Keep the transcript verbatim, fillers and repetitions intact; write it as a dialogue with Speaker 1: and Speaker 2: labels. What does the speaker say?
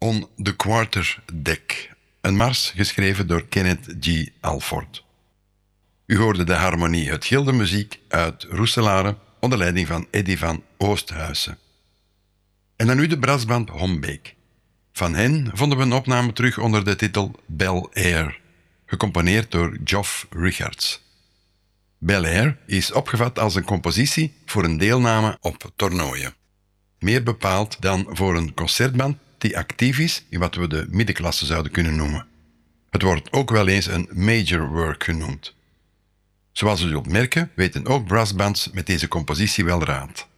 Speaker 1: On the Quarter Deck, een mars geschreven door Kenneth G. Alford. U hoorde de harmonie Het Gilde muziek uit Roeselare onder leiding van Eddy van Oosthuizen. En dan nu de brassband Hombeek. Van hen vonden we een opname terug onder de titel Bel Air, gecomponeerd door Geoff Richards. Bel Air is opgevat als een compositie voor een deelname op toernooien. Meer bepaald dan voor een concertband die actief is in wat we de middenklasse zouden kunnen noemen. Het wordt ook wel eens een major work genoemd. Zoals u zult merken, weten ook brassbands met deze compositie wel raad.